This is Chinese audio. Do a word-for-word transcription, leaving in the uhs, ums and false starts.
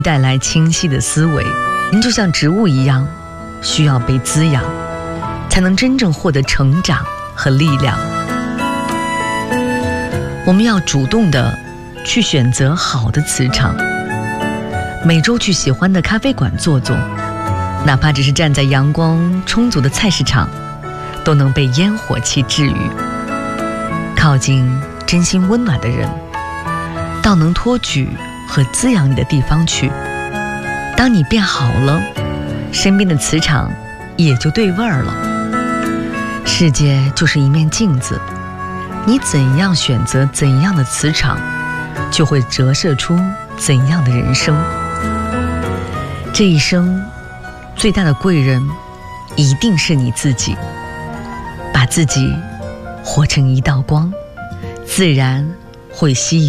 带来清晰的思维。人就像植物一样，需要被滋养，才能真正获得成长和力量。我们要主动的去选择好的磁场，每周去喜欢的咖啡馆坐坐，哪怕只是站在阳光充足的菜市场，都能被烟火气治愈。靠近真心温暖的人，到能托举和滋养你的地方去。当你变好了，身边的磁场也就对味儿了。世界就是一面镜子，你怎样选择怎样的磁场，就会折射出怎样的人生。这一生最大的贵人一定是你自己，把自己活成一道光，自然会吸引